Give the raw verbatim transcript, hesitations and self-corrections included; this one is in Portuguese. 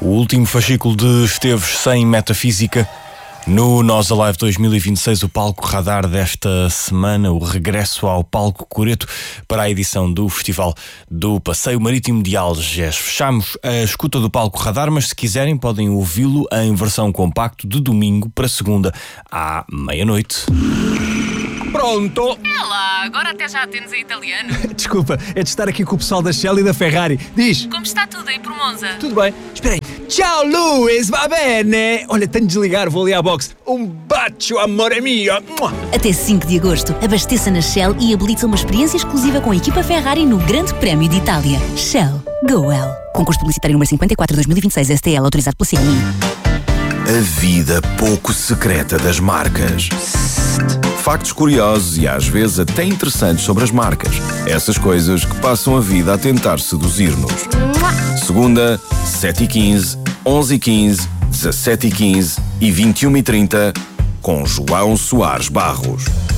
O último fascículo de Esteves sem metafísica. No Nós Alive dois mil e vinte e seis, o palco radar desta semana, o regresso ao palco Coreto para a edição do Festival do Passeio Marítimo de Algés. Fechamos a escuta do palco radar, mas se quiserem podem ouvi-lo em versão compacto de domingo para segunda à meia-noite. Pronto! É lá, agora até já atendes em italiano. Desculpa, é de estar aqui com o pessoal da Shell e da Ferrari. Diz! Como está tudo aí por Monza? Tudo bem? Espera aí. Ciao Luís, va bene? Olha, tenho de desligar, vou ali à boxe. Um bacio, amore mio! Até cinco de agosto, abasteça na Shell e habilita uma experiência exclusiva com a equipa Ferrari no Grande Prémio de Itália. Shell. Go well. Concurso publicitário número cinquenta e quatro de dois mil e vinte e seis, S T L, autorizado pela C N I. A vida pouco secreta das marcas. Factos curiosos e às vezes até interessantes sobre as marcas. Essas coisas que passam a vida a tentar seduzir-nos. Segunda, sete e quinze, onze e quinze, dezassete e quinze e vinte e uma e trinta com João Soares Barros.